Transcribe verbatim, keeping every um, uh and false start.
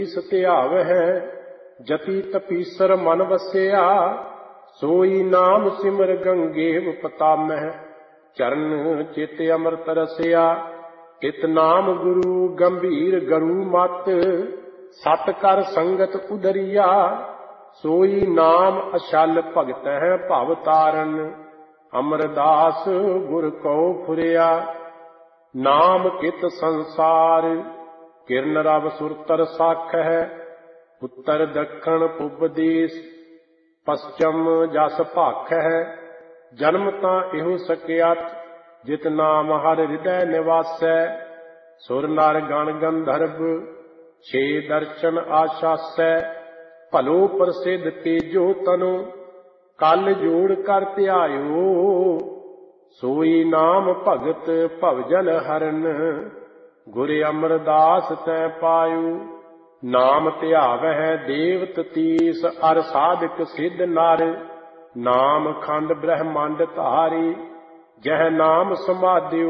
ਸਤਿਆਵ ਹੈ ਜਤੀ ਤਪੀਸਰ ਮਨ ਵਸਿਆ, ਸੋਈ ਨਾਮ ਸਿਮਰ ਗੰਗੇਵ ਪਤਾਮਹਿ, ਚਰਨ ਚਿਤ ਅੰਮ੍ਰਿਤ ਰਸਿਆ। ਇਤ ਨਾਮ ਗੁਰੂ ਗੰਭੀਰ ਗਰੂ ਮਤ, ਸਤ ਕਰ ਸੰਗਤ ਉਦਰੀਆ, ਸੋਈ ਨਾਮ ਅਛਲ ਭਗਤ ਹੈ ਭਵ ਤਾਰਨ, ਅਮਰਦਾਸ ਗੁਰ ਕਉ ਫੁਰਿਆ। ਨਾਮ ਕਿਤ ਸੰਸਾਰ ਕਿਰਨ ਰਵ ਸੁਰਤਰ ਸਾਖ ਹੈ, ਉੱਤਰ ਦੱਖਣ ਪੁਬ ਦੇਸ ਪਸਚਮ ਜਸ ਭਾਖ ਹੈ। ਜਨਮ ਤਾਂ ਇਹੋ ਸਕਿਆਤ ਜਿਤ ਨਾਮ ਹਰ ਹਿਰਦੈ ਨਿਵਾਸੈ, ਸੁਰ ਨਰ ਗਣ ਗੰਧਰਵ ਛੇ ਦਰਸ਼ਨ ਆਸ਼ਾਸੈ। ਭਲੋ ਪ੍ਰਸਿੱਧ ਤੇਜੋ ਤਨੋ ਕਲ ਜੋੜ ਕਰ ਧਿਆਇਓ, ਸੋਈ ਨਾਮ ਭਗਤ ਭਵਜਨ ਹਰਨ, ਗੁਰ ਅਮਰਦਾਸ ਤੈ ਪਾਇਓ। ਨਾਮ ਧਿਆਵਹਿ ਦੇਵਤ ਤੀਸ ਅਰ ਸਾਧਕ ਸਿੱਧ ਨਰ, ਨਾਮ ਖੰਡ ਬ੍ਰਹਮੰਡ ਧਾਰੀ, ਜਹ ਨਾਮ ਸਮਾਧਿਓ